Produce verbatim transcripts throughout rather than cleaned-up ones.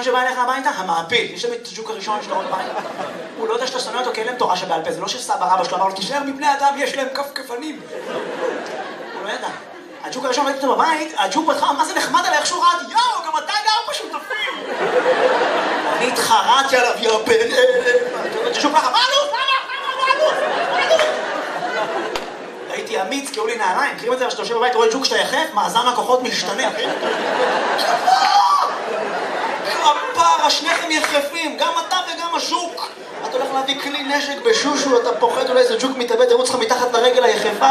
הראשון שבא אליך הביתה? המעפיל. יש להם את הג'וק הראשון שאתה רואה בבית. הוא לא יודע שאתה שונא אותו כי אין להם תורה שבעל פה. זה לא שסבא רבא שלו אמר לו, תישאר מבני אדם, יש להם כפכפנים. הוא לא ידע. הג'וק הראשון ראיתי אותו בבית, הג'וק בהתחלה, מה זה נחמד עליי, איך שהוא רעד, יאו, גם אתה גר בשותפים. אני התחרטתי עליו, יא בן אלה. הג'וק ככה, מה עלות? הייתי אמיץ, קראו לי נעליים, מכירים את זה, כשאתה יושב בבית, רואה ג'וק שאתה יחף, מאזן הכוחות משתנה. כפרה, שניכם יחפים, גם אתה וגם הז'וק. אתה הולך להביא כלי נשק בשושו, אתה פוחד, אולי איזה ג'וק מתאבד, ירוץ לך מתחת לרגל היחפה.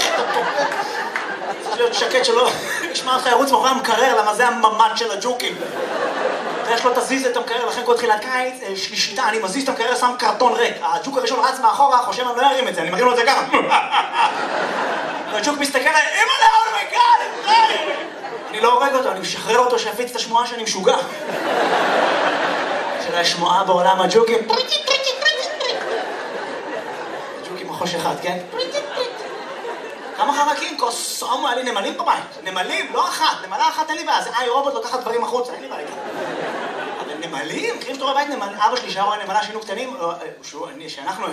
צריך להיות שקט שלא ישמע לך ירוץ מאחורי המקרר, למה זה הממד של הג'וקים. ואיך לא תזיז את המקרר, לכן כל תחילת קיץ, שלישיתה, אני מזיז את המקרר, שם קרטון ריק. הג'וק הראשון רץ מאחורה, חושב אני לא ארים את זה, אני מרים לו את זה גם. והג'וק מסתכל עליי, אמא לאו מגל, אני לא הורג אותו, אני משחרר אותו שיפיץ את השמועה שאני משוגע. של השמועה בעולם הג'וקים. הג'וקים החוש אחד, כן? כמה חרקים? כוסומו, היה לי נמלים בבית. נמלים, לא אחת. נמלה אחת אין לי בעיה. זה איי רובוט לוקחת דברים החוצה, אין לי בעיה. אבל נמלים? מכירים שאתה רואה בבית נמל... אבא שלי שהיה רואה נמלה שהיינו קטנים, שאנחנו...